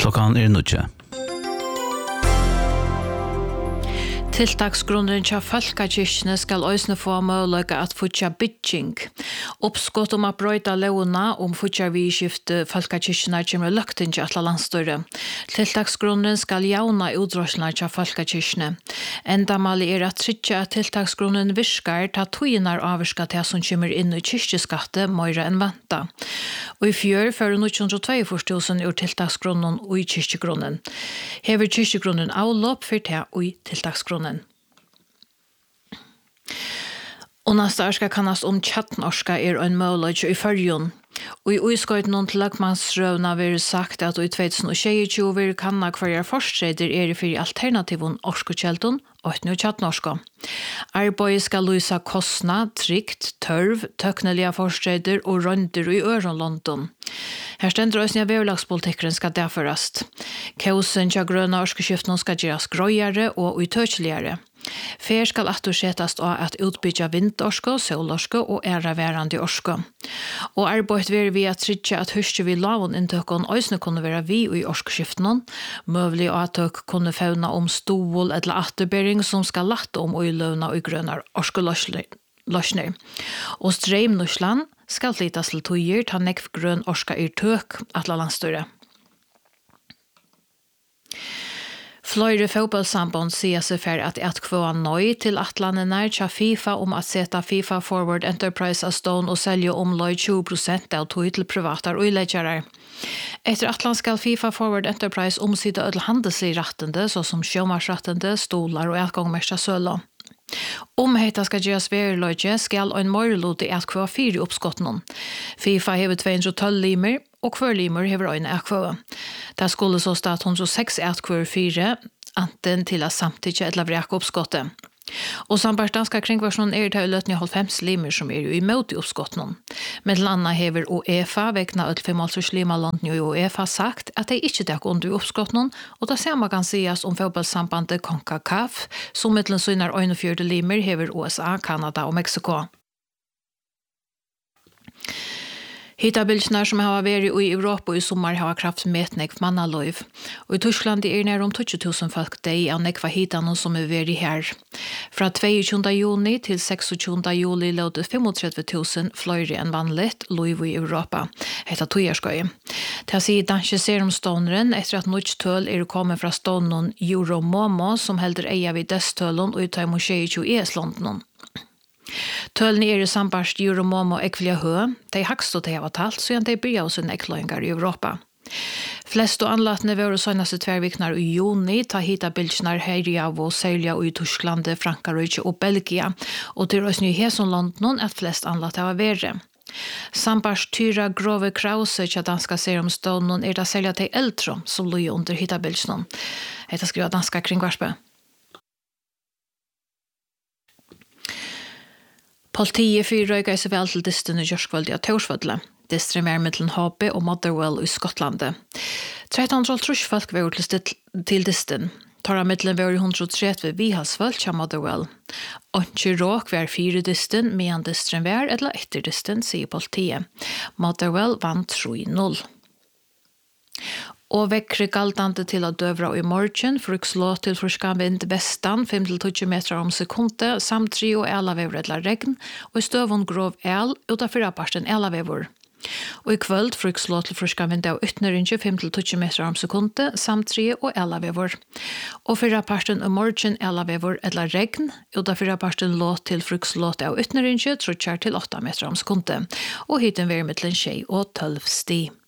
Klokkan 9. Tiltaksgrunden til Folkekirkene skal øysne få mulighet at futja bygging. Oppskott om at brøyta lovene om futja vidskifte Folkekirkene kommer løkten til alle landstøyre. Tiltaksgrunden skal jauna utrøsene til Folkekirkene. Endamalig at trykke at tiltaksgrunden virker til tøyner avvirka til som kommer inn i kyrkjeskatte mer enn venta. Og i fjør fører 942 ur tiltaksgrunden og i kyrkjegrunden. Hever kyrkjegrunden avlopp for det og i tiltaksgrunden. Og neste år skal kannast tjattnorska en mulighet i førjon. Og i uiskøyten til lagmannsrøvna vil sagt at i 2022 vil kanna hver forstreder for alternativen orskokjelton og et tjattnorska. Arbeidet skal lysa kostnad, trygt, tørv, tøknelige forstreder og rønder i London. Her stender også nye verlagspolitikkeren skal derførast. Kausen til grønne orskoskiftene skal gjøres grøyere og utøkjeligere. Fer skal attorsetast av at utbyggja vindorsko, solorsko og værande orsko. Og arbeidet vil vi at trykja at huske vi lavun inntøkken òsne kunne være vi i orskoskiftene, møvlig at tøk kunne fauna stol eller atterbering som skal latte uiløvna og grønne orskoløsner. Og streimnorsland skal flytas til tøyer ta nekv grønn orska tøk atla landstøyre. Fløyre fotballsamband sier seg for at kvåa nøy til atlandene til FIFA om at sette FIFA Forward Enterprise av stånd og selge omløy 20% av tog til privater og ileggjere. Etter atland skal FIFA Forward Enterprise omside ødel handelslig rettende, såsom sjømarsrettende, stolar og utgangmersta søla. Om heta skal gjøres verløyge, skal en morlod i kvåa 4 oppskottene. FIFA hever 212 limer, og hver limer hever øyne kvåa. Det skulle så stå 106 kvåa 4, anten til at samtidig et lavrek oppskottet. Og samt danska kringversjonen det løtning 90 limer som imot i oppskottene. Mellom annet hever UEFA vekna 55 limer London og UEFA sagt at de ikke dekk under i oppskottene, og det samme kan sies om fotballsambandet CONCACAF, som mellom synar 41 limer hever USA, Kanada og Mexico. Hitabilsnar som har vært i Europa i sommar har kraft metnek mannaløyv. Og i Tyskland nær 20 000 folk deg av nekva hitane som vært her. Fra 22. juni til 26. juli låt 35 000 fløyre enn vanligt løyv i Europa. Hetta tøyerskøy. Det sier danske serumståneren etter at nødstøl kommet fra stånden Euromomo som helder eia vid destølen og i Taimosjei i London. Tølene i sambarst Euromomo ekvelia hø, de hakst og de har talt, så de bryr oss en ekløyngar i Europa. Flest og anlatene var søgnaste tverviknar i juni, ta hita bildsnar herri av og særlig i Tyskland, Frankrike og Belgia, og til oss nye som London at flest anlatene var verre. Sambarst Tyra Grove Krause til danska serumstånden det særlig til eldre som lå under hita bildsnar. Hetta skriver danska kringvarspe. Politiet fyrrøyga seg vel til disten i Gjørskvaldi av Tørsvødle. Distren var mellom HP og Motherwell i Skottlandet. 1330 folk var til disten. Torra middelen var 130 vihalsfolk til Motherwell. Ikke råk var 4 disten, medan distren var eller etter disten, sier politiet. Motherwell vant 3-0. Og vekkre galtande til å døvra i morgen, frukslå til fruskan vind vestan, 5-20 meter om sekundet, samt 3 og elavever eller regn, og i støvun grov el, utenfor aparten elavever. Og i kvöld frukslå til fruskan vind av ytnerinje, 5-20 meter om sekundet, samt 3 og elavever. Og for aparten i morgen elavever eller regn, utenfor aparten lå til frukslå av ytnerinje, 3-8 meter om sekundet, og hiten ver mittlen 6 og 12 sti.